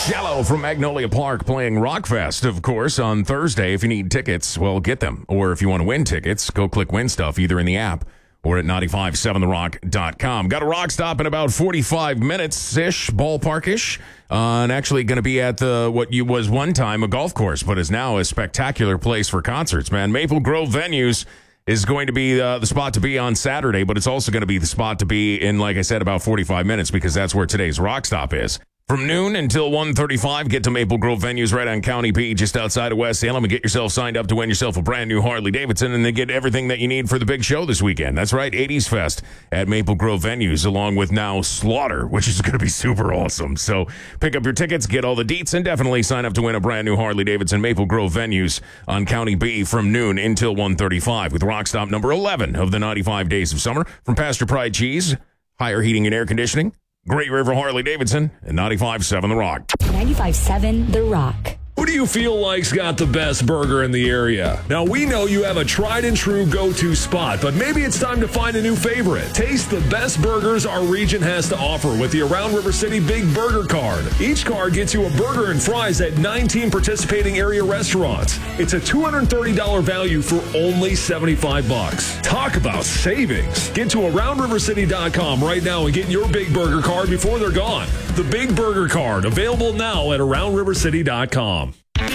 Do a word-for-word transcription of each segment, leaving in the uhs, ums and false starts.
Shallow from Magnolia Park playing Rockfest, of course, on Thursday. If you need tickets, well, get them. Or if you want to win tickets, go click Win Stuff either in the app or at nine five seven the rock dot com. Got a rock stop in about forty-five minutes-ish, ballpark-ish. Uh, and actually going to be at the what you was one time a golf course, but is now a spectacular place for concerts, man. Maple Grove Venues is going to be uh, the spot to be on Saturday, but it's also going to be the spot to be in, like I said, about forty-five minutes, because that's where today's rock stop is. From noon until one thirty-five, get to Maple Grove Venues right on County P, just outside of West Salem, and get yourself signed up to win yourself a brand new Harley Davidson, and then get everything that you need for the big show this weekend. That's right, eighties Fest at Maple Grove Venues, along with now Slaughter, which is going to be super awesome. So pick up your tickets, get all the deets, and definitely sign up to win a brand new Harley Davidson. Maple Grove Venues on County B from noon until one thirty-five with rock stop number eleven of the ninety-five Days of Summer. From Pastor Pride Cheese, Higher Heating and Air Conditioning, Great River Harley Davidson, and ninety-five point seven The Rock. ninety-five point seven The Rock. Who do you feel like's got the best burger in the area? Now, we know you have a tried and true go-to spot, but maybe it's time to find a new favorite. Taste the best burgers our region has to offer with the Around River City Big Burger Card. Each card gets you a burger and fries at nineteen participating area restaurants. It's a two hundred thirty dollars value for only seventy-five bucks. Talk about savings. Get to around river city dot com right now and get your Big Burger Card before they're gone. The Big Burger Card, available now at around river city dot com.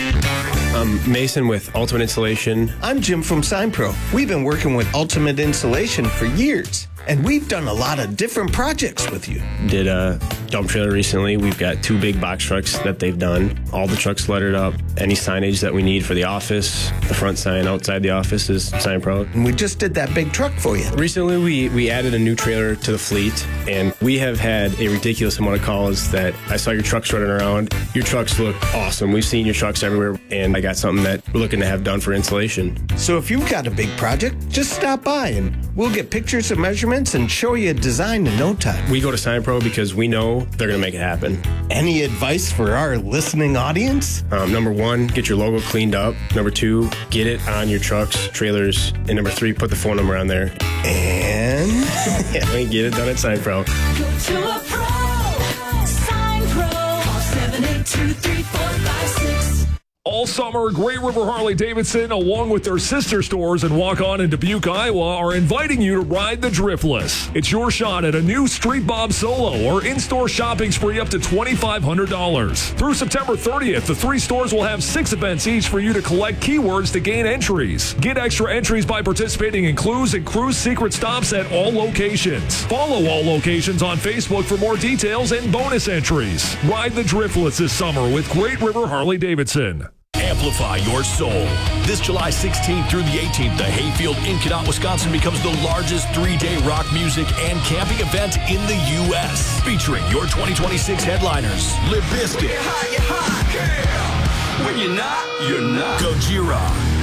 I'm Mason with Ultimate Insulation. I'm Jim from SignPro. We've been working with Ultimate Insulation for years, and we've done a lot of different projects with you. Did a dump trailer recently. We've got two big box trucks that they've done. All the trucks lettered up. Any signage that we need for the office, the front sign outside the office is SignPro. And we just did that big truck for you. Recently, we, we added a new trailer to the fleet, and we have had a ridiculous amount of calls that I saw your trucks running around. Your trucks look awesome. We've seen your trucks everywhere, and I got something that we're looking to have done for insulation. So if you've got a big project, just stop by, and we'll get pictures and measurements and show you a design in no time. We go to SignPro because we know they're going to make it happen. Any advice for our listening audience? Um, number one, get your logo cleaned up. Number two, get it on your trucks, trailers. And number three, put the phone number on there. And yeah, we get it done at SignPro. Go to a pro, SignPro, call seven eight two, three four five six. All summer, Great River Harley Davidson, along with their sister stores in Waukon and Dubuque, Iowa, are inviting you to ride the Driftless. It's your shot at a new Street Bob Solo or in-store shopping spree up to twenty-five hundred dollars. Through September thirtieth, the three stores will have six events each for you to collect keywords to gain entries. Get extra entries by participating in clues and cruise secret stops at all locations. Follow all locations on Facebook for more details and bonus entries. Ride the Driftless this summer with Great River Harley Davidson. Amplify your soul. This July sixteenth through the eighteenth, the Hayfield in Cadott, Wisconsin becomes the largest three-day rock music and camping event in the U S Featuring your twenty twenty-six headliners, Limp Bizkit. Get high, get high, yeah. When you're not, you're not. Gojira.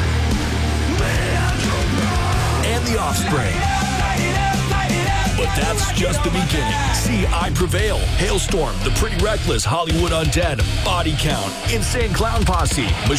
And The Offspring. But that's just the beginning. See I Prevail, Hailstorm, The Pretty Reckless, Hollywood Undead, Body Count, Insane Clown Posse,